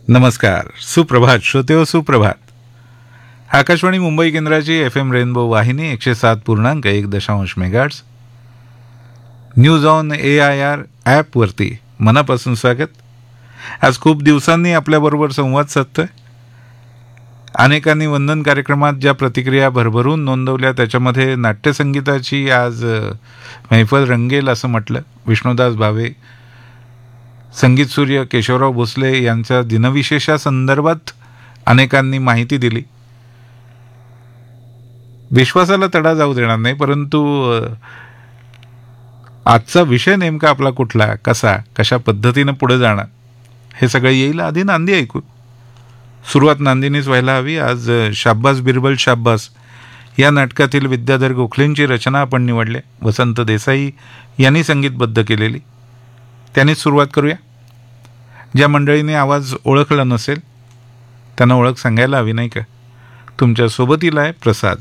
नमस्कार, सुप्रभात श्रोतेहो, सुप्रभात. आकाशवाणी मुंबई केंद्राची FM रेनबो वाहिनी 107.1 मेगाहर्ट्झ, न्यूज ऑन AIR ॲपवरती मनापासून स्वागत. आज खूप दिवसांनी आपल्याबरोबर संवाद साधतोय. अनेकांनी वंदन कार्यक्रमात ज्या प्रतिक्रिया भरभरून नोंदवल्या त्याच्यामध्ये नाट्यसंगीताची आज मैफल रंगेल असं म्हटलं. विष्णुदास भावे, संगीत सूर्य केशवराव भोसले यांच्या दिनविशेषासंदर्भात अनेकांनी माहिती दिली. विश्वासाला तडा जाऊ देणार नाही, परंतु आजचा विषय नेमका आपला कुठला, कशा पद्धतीनं पुढे जाणार हे सगळं येईल. आधी नांदी ऐकू. सुरुवात नांदीनीच व्हायला हवी. आज शाब्बास बिरबल शाब्बास या नाटकातील विद्याधर गोखलेंची रचना आपण निवडली. वसंत देसाई यांनी संगीतबद्ध केलेली. त्यांनीच सुरुवात करूया. ज्या मंडळीने आवाज ओळखला नसेल त्यांना ओळख सांगायला हवी, नाही का? तुमच्या सोबतीला आहे प्रसाद.